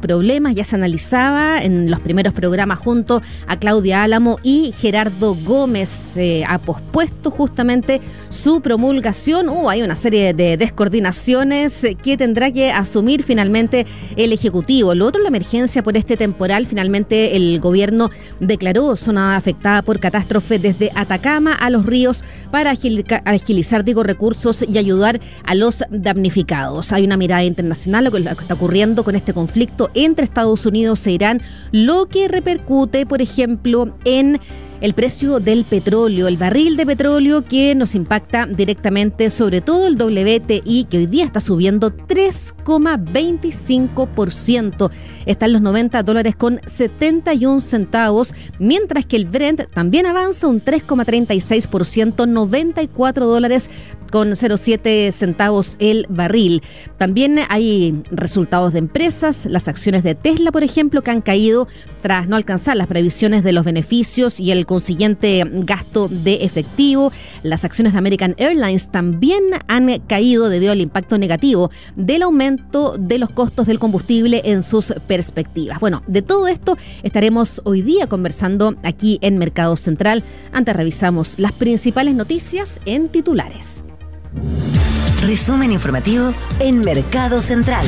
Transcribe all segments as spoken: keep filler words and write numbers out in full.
problemas, ya se analizaba en los primeros programas junto a Claudia Álamo y Gerardo Gómez. Eh, ha pospuesto justamente su promulgación. Uh, hay una serie de descoordinaciones que tendrá que asumir finalmente el Ejecutivo. Lo otro, la emergencia por este temporal. Finalmente el gobierno declaró zona afectada por catástrofe desde Atacama a Los Ríos para agilizar, digo, recursos y ayudar a los damnificados. Hay una mirada internacional a lo que está ocurriendo con este conflicto entre Estados Unidos e Irán, lo que repercute, por ejemplo, en el precio del petróleo, el barril de petróleo, que nos impacta directamente, sobre todo el W T I, que hoy día está subiendo tres coma veinticinco por ciento. Está en los noventa dólares con setenta y un centavos, mientras que el Brent también avanza un tres coma treinta y seis por ciento, noventa y cuatro dólares con cero siete centavos el barril. También hay resultados de empresas, las acciones de Tesla, por ejemplo, que han caído tras no alcanzar las previsiones de los beneficios y el consiguiente gasto de efectivo. Las acciones de American Airlines también han caído debido al impacto negativo del aumento de los costos del combustible en sus perspectivas. Bueno, de todo esto estaremos hoy día conversando aquí en Mercado Central. Antes revisamos las principales noticias en titulares. Resumen informativo en Mercado Central.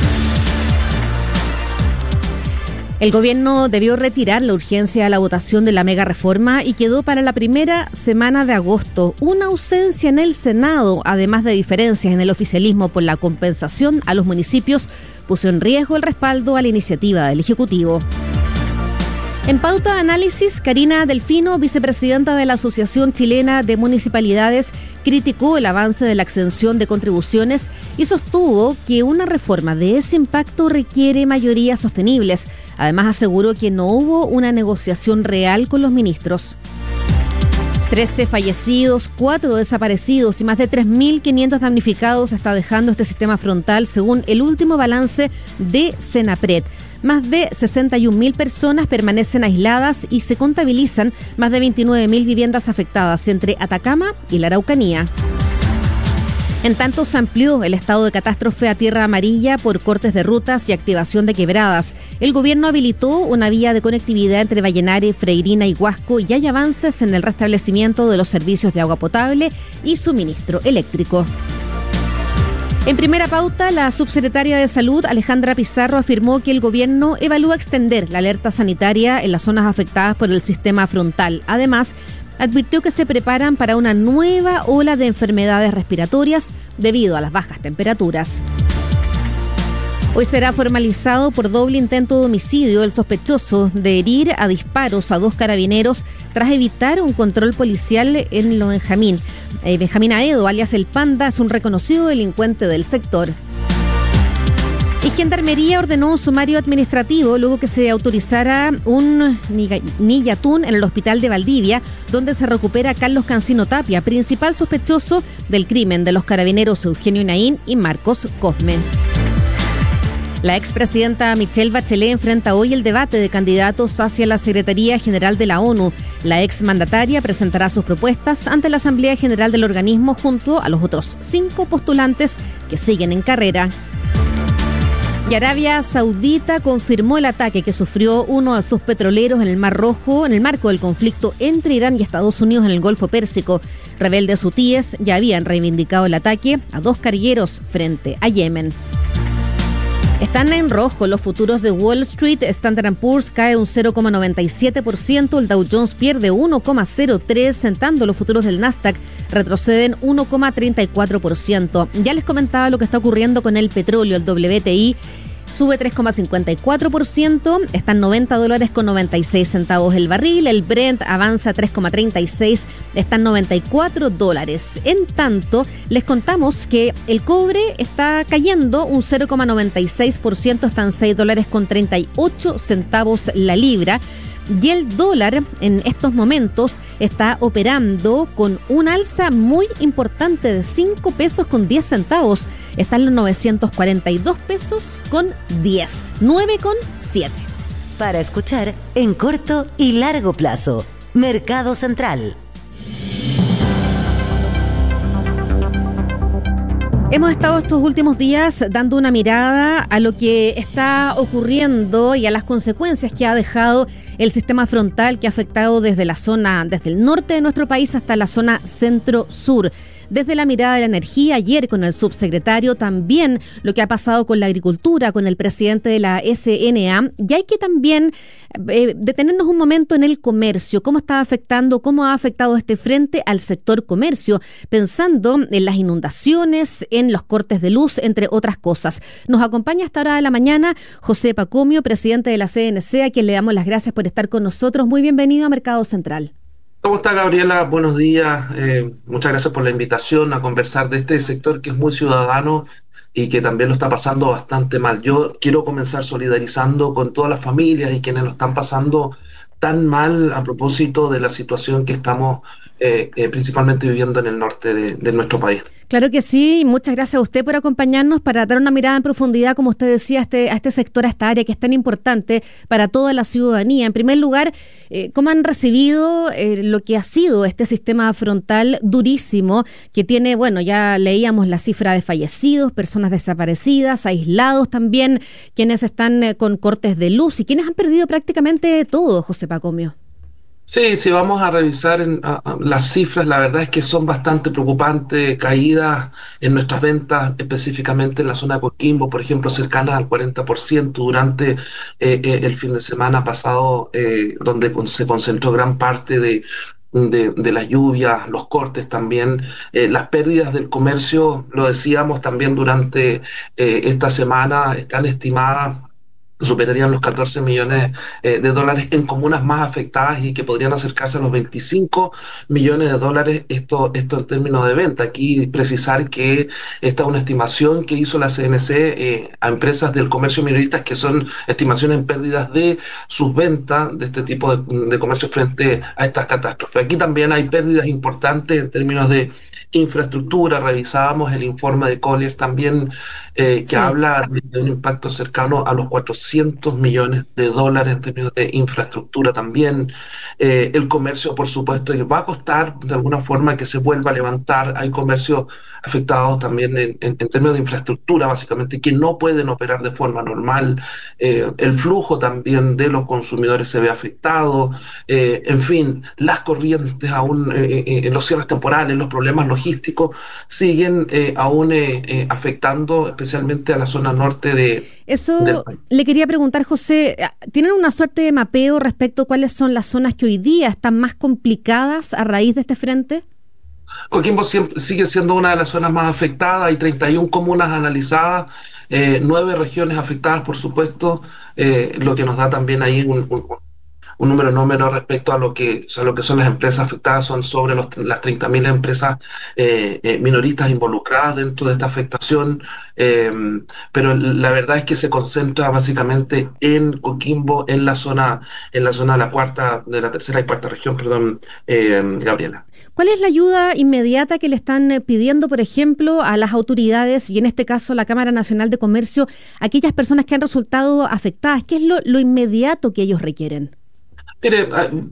El gobierno debió retirar la urgencia a la votación de la mega reforma y quedó para la primera semana de agosto. Una ausencia en el Senado, además de diferencias en el oficialismo por la compensación a los municipios, puso en riesgo el respaldo a la iniciativa del Ejecutivo. En Pauta Análisis, Karina Delfino, vicepresidenta de la Asociación Chilena de Municipalidades, criticó el avance de la exención de contribuciones y sostuvo que una reforma de ese impacto requiere mayorías sostenibles. Además, aseguró que no hubo una negociación real con los ministros. trece fallecidos, cuatro desaparecidos y más de tres mil quinientos damnificados está dejando este sistema frontal, según el último balance de Senapred. Más de sesenta y un mil personas permanecen aisladas y se contabilizan más de veintinueve mil viviendas afectadas entre Atacama y la Araucanía. En tanto, se amplió el estado de catástrofe a tierra amarilla por cortes de rutas y activación de quebradas. El gobierno habilitó una vía de conectividad entre Vallenare, Freirina y Huasco y hay avances en el restablecimiento de los servicios de agua potable y suministro eléctrico. En Primera Pauta, la subsecretaria de Salud, Alejandra Pizarro, afirmó que el gobierno evalúa extender la alerta sanitaria en las zonas afectadas por el sistema frontal. Además, advirtió que se preparan para una nueva ola de enfermedades respiratorias debido a las bajas temperaturas. Hoy será formalizado por doble intento de homicidio el sospechoso de herir a disparos a dos carabineros tras evitar un control policial en Lo Benjamín. Eh, Benjamín Aedo, alias El Panda, es un reconocido delincuente del sector. Y Gendarmería ordenó un sumario administrativo luego que se autorizara un Nillatún en el hospital de Valdivia, donde se recupera Carlos Cancino Tapia, principal sospechoso del crimen de los carabineros Eugenio Naín y Marcos Cosme. La expresidenta Michelle Bachelet enfrenta hoy el debate de candidatos hacia la Secretaría General de la ONU. La exmandataria presentará sus propuestas ante la Asamblea General del organismo junto a los otros cinco postulantes que siguen en carrera. Y Arabia Saudita confirmó el ataque que sufrió uno de sus petroleros en el Mar Rojo en el marco del conflicto entre Irán y Estados Unidos en el Golfo Pérsico. Rebeldes hutíes ya habían reivindicado el ataque a dos cargueros frente a Yemen. Están en rojo los futuros de Wall Street. Standard and Poor's cae un cero coma noventa y siete por ciento, el Dow Jones pierde uno coma cero tres por ciento, sentando los futuros del Nasdaq retroceden uno coma treinta y cuatro por ciento. Ya les comentaba lo que está ocurriendo con el petróleo. El W T I sube tres coma cincuenta y cuatro por ciento, está en noventa dólares con noventa y seis centavos el barril. El Brent avanza tres coma treinta y seis, está en noventa y cuatro dólares. En tanto, les contamos que el cobre está cayendo un cero coma noventa y seis por ciento, está en seis dólares con treinta y ocho centavos la libra. Y el dólar en estos momentos está operando con un alza muy importante de cinco pesos con diez centavos. Está en los novecientos cuarenta y dos pesos con diez, nueve con siete. Para escuchar en corto y largo plazo, Mercado Central. Hemos estado estos últimos días dando una mirada a lo que está ocurriendo y a las consecuencias que ha dejado el sistema frontal que ha afectado desde la zona, desde el norte de nuestro país hasta la zona centro-sur. Desde la mirada de la energía, ayer con el subsecretario, también lo que ha pasado con la agricultura, con el presidente de la S N A, y hay que también eh, detenernos un momento en el comercio, cómo está afectando, cómo ha afectado este frente al sector comercio, pensando en las inundaciones, en los cortes de luz, entre otras cosas. Nos acompaña a esta hora de la mañana José Pacomio, presidente de la C N C, a quien le damos las gracias por estar con nosotros. Muy bienvenido a Mercado Central. ¿Cómo está, Gabriela? Buenos días. Eh, muchas gracias por la invitación a conversar de este sector que es muy ciudadano y que también lo está pasando bastante mal. Yo quiero comenzar solidarizando con todas las familias y quienes lo están pasando tan mal a propósito de la situación que estamos eh, eh, principalmente viviendo en el norte de, de nuestro país. Claro que sí, muchas gracias a usted por acompañarnos para dar una mirada en profundidad, como usted decía, a este, a este sector, a esta área que es tan importante para toda la ciudadanía. En primer lugar, eh, ¿cómo han recibido eh, lo que ha sido este sistema frontal durísimo que tiene, bueno, ya leíamos la cifra de fallecidos, personas desaparecidas, aislados también, quienes están eh, con cortes de luz y quienes han perdido prácticamente todo, José Pacomio? Sí, si vamos a revisar en, a, a, las cifras, la verdad es que son bastante preocupantes, caídas en nuestras ventas, específicamente en la zona de Coquimbo, por ejemplo, cercanas al cuarenta por ciento durante eh, eh, el fin de semana pasado, eh, donde con, se concentró gran parte de, de, de las lluvias, los cortes también, eh, las pérdidas del comercio, lo decíamos también durante eh, esta semana, están estimadas superarían los catorce millones eh, de dólares en comunas más afectadas y que podrían acercarse a los veinticinco millones de dólares, esto, esto en términos de venta. Aquí precisar que esta es una estimación que hizo la C N C eh, a empresas del comercio minoristas, que son estimaciones en pérdidas de sus ventas de este tipo de, de comercio frente a estas catástrofes. Aquí también hay pérdidas importantes en términos de infraestructura. Revisábamos el informe de Colliers también, eh, que sí. habla de un impacto cercano a los cuatrocientos millones de dólares en términos de infraestructura también. Eh, el comercio, por supuesto, que va a costar de alguna forma que se vuelva a levantar. Hay comercios afectados también en, en, en términos de infraestructura, básicamente, que no pueden operar de forma normal. Eh, el flujo también de los consumidores se ve afectado. Eh, en fin, las corrientes aún, eh, eh, los cierres temporales, los problemas logísticos siguen eh, aún eh, eh, afectando especialmente a la zona norte de Eso del país. Le quería preguntar, José, ¿tienen una suerte de mapeo respecto a cuáles son las zonas que hoy día están más complicadas a raíz de este frente? Coquimbo siempre, sigue siendo una de las zonas más afectadas. Hay treinta y una comunas analizadas, eh, nueve regiones afectadas, por supuesto, eh, lo que nos da también ahí un, un, un número no menor respecto a lo que, o sea, lo que son las empresas afectadas. Son sobre los, las treinta mil empresas eh, eh, minoristas involucradas dentro de esta afectación, eh, pero la verdad es que se concentra básicamente en Coquimbo, en la zona, en la zona de la cuarta, de la tercera y cuarta región, perdón, eh, Gabriela. ¿Cuál es la ayuda inmediata que le están pidiendo, por ejemplo, a las autoridades y en este caso a la Cámara Nacional de Comercio, a aquellas personas que han resultado afectadas? ¿Qué es lo, lo inmediato que ellos requieren? Mire,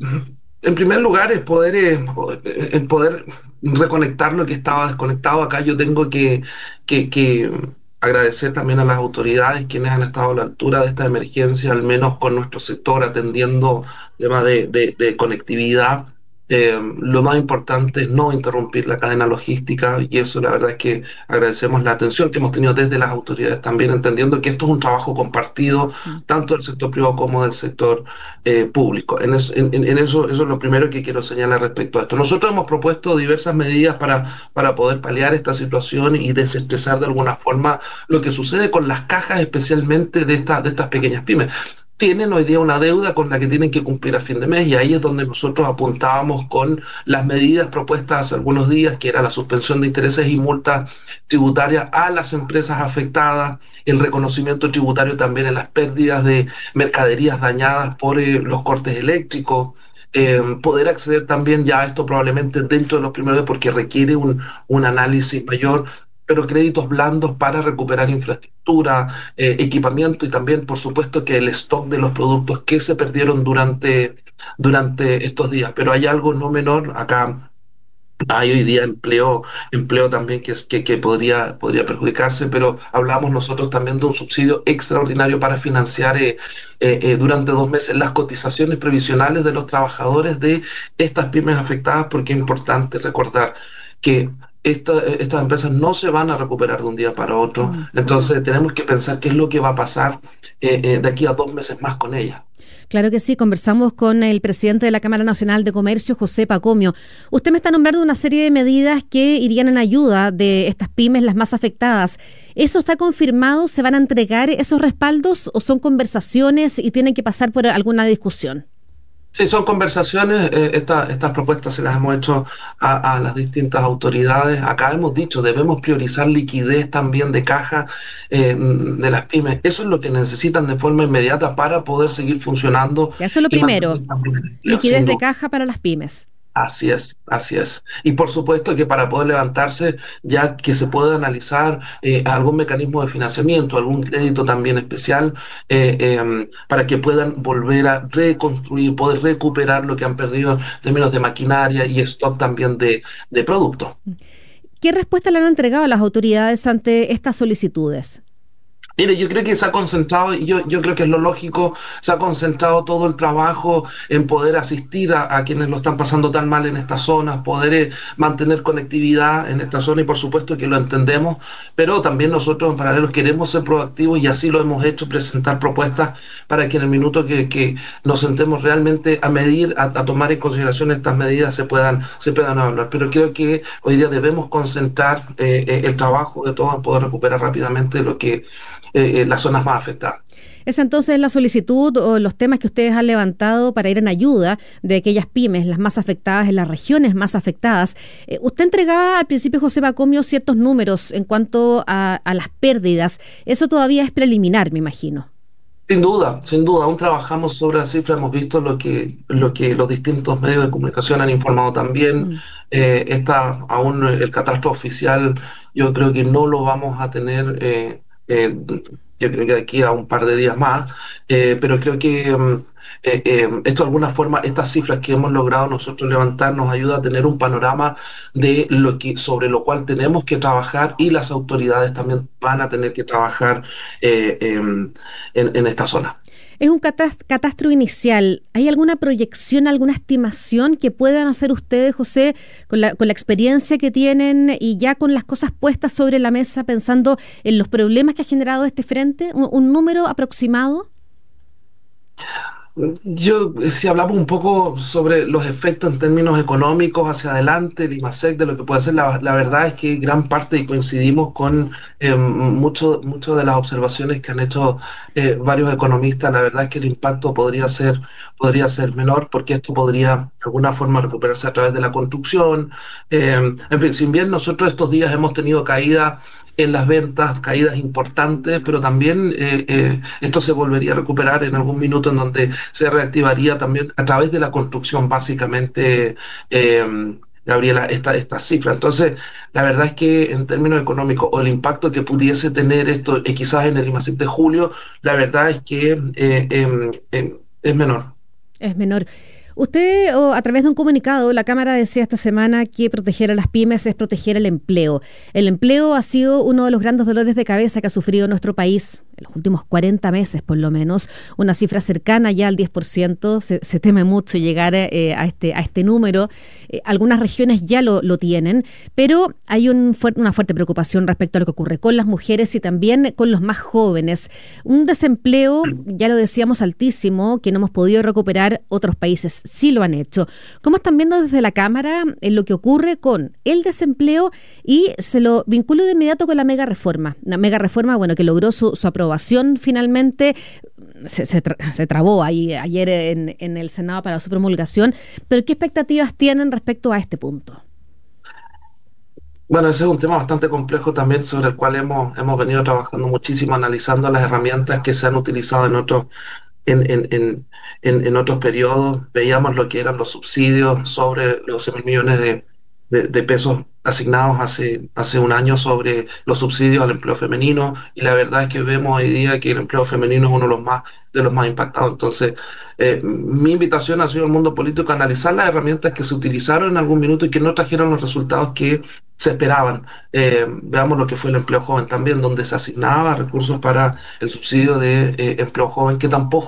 en primer lugar es poder, eh, el poder reconectar lo que estaba desconectado. Acá yo tengo que, que, que agradecer también a las autoridades quienes han estado a la altura de esta emergencia, al menos con nuestro sector, atendiendo temas de, de, de conectividad. Eh, lo más importante es no interrumpir la cadena logística, y eso la verdad es que agradecemos la atención que hemos tenido desde las autoridades también, entendiendo que esto es un trabajo compartido tanto del sector privado como del sector eh, público. En, es, en, en eso, eso es lo primero que quiero señalar respecto a esto. Nosotros hemos propuesto diversas medidas para, para poder paliar esta situación y desestresar de alguna forma lo que sucede con las cajas, especialmente de, esta, de estas pequeñas pymes. Tienen hoy día una deuda con la que tienen que cumplir a fin de mes, y ahí es donde nosotros apuntábamos con las medidas propuestas hace algunos días, que era la suspensión de intereses y multas tributarias a las empresas afectadas, el reconocimiento tributario también en las pérdidas de mercaderías dañadas por eh, los cortes eléctricos. Eh, poder acceder también ya a esto probablemente dentro de los primeros días, porque requiere un, un análisis mayor, pero créditos blandos para recuperar infraestructura, eh, equipamiento, y también, por supuesto, que el stock de los productos que se perdieron durante, durante estos días. Pero hay algo no menor acá. Hay hoy día empleo, empleo también que, es, que, que podría, podría perjudicarse, pero hablamos nosotros también de un subsidio extraordinario para financiar eh, eh, eh, durante dos meses las cotizaciones previsionales de los trabajadores de estas pymes afectadas, porque es importante recordar que esta- estas empresas no se van a recuperar de un día para otro. Mm. Entonces tenemos que pensar qué es lo que va a pasar eh, eh, de aquí a dos meses más con ellas. Claro que sí, conversamos con el presidente de la Cámara Nacional de Comercio, José Pacomio. Usted me está nombrando una serie de medidas que irían en ayuda de estas pymes, las más afectadas. ¿Eso está confirmado? ¿Se van a entregar esos respaldos o son conversaciones y tienen que pasar por alguna discusión? Sí, son conversaciones. Eh, esta- estas propuestas se las hemos hecho a, a las distintas autoridades. Acá hemos dicho, debemos priorizar liquidez también de caja eh, de las pymes. Eso es lo que necesitan de forma inmediata para poder seguir funcionando Ya, eso es lo y mantener primero, también el empleo, liquidez sin de duda. caja para las pymes. Así es, así es. Y por supuesto que para poder levantarse, ya que se pueda analizar eh, algún mecanismo de financiamiento, algún crédito también especial, eh, eh, para que puedan volver a reconstruir, poder recuperar lo que han perdido en términos de maquinaria y stock también de, de productos. ¿Qué respuesta le han entregado a las autoridades ante estas solicitudes? Mire, yo creo que se ha concentrado, y yo, yo creo que es lo lógico, se ha concentrado todo el trabajo en poder asistir a, a quienes lo están pasando tan mal en estas zonas, poder eh, mantener conectividad en esta zona y por supuesto que lo entendemos, pero también nosotros en paralelo queremos ser proactivos y así lo hemos hecho, presentar propuestas para que en el minuto que, que nos sentemos realmente a medir, a, a tomar en consideración estas medidas se puedan, se puedan evaluar. Pero creo que hoy día debemos concentrar eh, eh, el trabajo de todos en poder recuperar rápidamente lo que eh, eh, las zonas más afectadas. Esa entonces es la solicitud o los temas que ustedes han levantado para ir en ayuda de aquellas pymes, las más afectadas, en las regiones más afectadas. Eh, usted entregaba al principio, José Pacomio, ciertos números en cuanto a, a las pérdidas. Eso todavía es preliminar, me imagino. Sin duda, sin duda, aún trabajamos sobre la cifra, hemos visto lo que, lo que los distintos medios de comunicación han informado también. Mm. Eh, está aún el catastro oficial, yo creo que no lo vamos a tener, eh, eh, yo creo que de aquí a un par de días más, eh, pero creo que mm, eh, eh, esto de alguna forma, estas cifras que hemos logrado nosotros levantar nos ayuda a tener un panorama de lo que, sobre lo cual tenemos que trabajar y las autoridades también van a tener que trabajar eh, em, en, en esta zona. Es un catas- catastro inicial. ¿Hay alguna proyección, alguna estimación que puedan hacer ustedes, José, con la, con la experiencia que tienen y ya con las cosas puestas sobre la mesa, pensando en los problemas que ha generado este frente? ¿Un, un número aproximado? Yo, eh, si hablamos un poco sobre los efectos en términos económicos hacia adelante, el IMASEC, de lo que puede ser, la, la verdad es que gran parte, y coincidimos con eh, mucho, mucho de las observaciones que han hecho eh, varios economistas, la verdad es que el impacto podría ser, podría ser menor, porque esto podría de alguna forma recuperarse a través de la construcción. Eh, en fin, si bien nosotros estos días hemos tenido caída en las ventas, caídas importantes, pero también eh, eh, esto se volvería a recuperar en algún minuto en donde se reactivaría también a través de la construcción, básicamente, eh, Gabriela, esta, esta cifra. Entonces, la verdad es que en términos económicos, o el impacto que pudiese tener esto, eh, quizás en el IMACEC de julio, la verdad es que eh, em, em, es menor. Es menor. Usted, o a través de un comunicado, la Cámara decía esta semana que proteger a las pymes es proteger el empleo. El empleo ha sido uno de los grandes dolores de cabeza que ha sufrido nuestro país en los últimos cuarenta meses, por lo menos. Una cifra cercana ya al diez por ciento. Se, se teme mucho llegar eh, a, este, a este número. Eh, algunas regiones ya lo, lo tienen, pero hay un fuer- una fuerte preocupación respecto a lo que ocurre con las mujeres y también con los más jóvenes. Un desempleo, ya lo decíamos, altísimo, que no hemos podido recuperar. Otros países sí lo han hecho. ¿Cómo están viendo desde la Cámara en lo que ocurre con el desempleo? Y se lo vinculo de inmediato con la mega reforma. Una mega reforma, bueno, que logró su, su aprobación finalmente. Se, se, tra- se trabó ahí ayer en, en el Senado para su promulgación. Pero ¿qué expectativas tienen respecto a este punto? Bueno, ese es un tema bastante complejo también sobre el cual hemos, hemos venido trabajando muchísimo, analizando las herramientas que se han utilizado en otros en, en, en, en, en otros periodos. Veíamos lo que eran los subsidios sobre los doce mil millones de, de, de pesos asignados hace, hace un año sobre los subsidios al empleo femenino, y la verdad es que vemos hoy día que el empleo femenino es uno de los más, de los más impactados. Entonces, eh, mi invitación ha sido al mundo político a analizar las herramientas que se utilizaron en algún minuto y que no trajeron los resultados que se esperaban. Eh, veamos lo que fue el empleo joven también, donde se asignaba recursos para el subsidio de eh, empleo joven, que tampoco